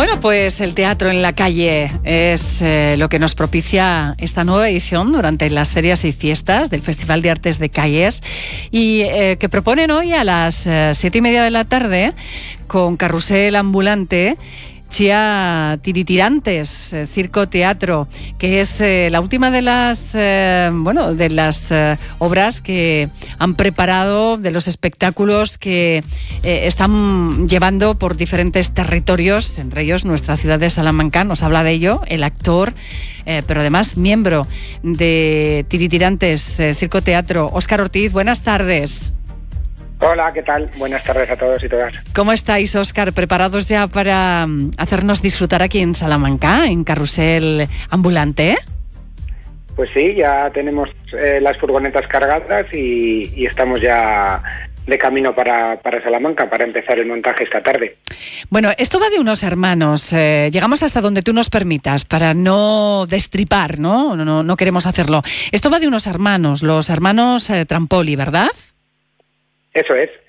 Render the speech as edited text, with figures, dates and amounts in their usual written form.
Bueno, pues el teatro en la calle es lo que nos propicia esta nueva edición durante las ferias y fiestas del Festival de Artes de Calles y que proponen hoy a las 7:30 de la tarde con Carrusel Ambulante, Chía Tiritirantes, Circo Teatro, que es la última de las obras que han preparado, de los espectáculos que están llevando por diferentes territorios, entre ellos nuestra ciudad de Salamanca. Nos habla de ello el actor, pero además miembro de Tiritirantes, Circo Teatro, Óscar Ortiz. Buenas tardes. Hola, ¿qué tal? Buenas tardes a todos y todas. ¿Cómo estáis, Óscar? ¿Preparados ya para hacernos disfrutar aquí en Salamanca, en Carrusel Ambulante? Pues sí, ya tenemos las furgonetas cargadas y estamos ya de camino para Salamanca, para empezar el montaje esta tarde. Bueno, esto va de unos hermanos. Llegamos hasta donde tú nos permitas, para no destripar, ¿no? No queremos hacerlo. Esto va de unos hermanos, los hermanos Trampoli, ¿verdad? Eso es.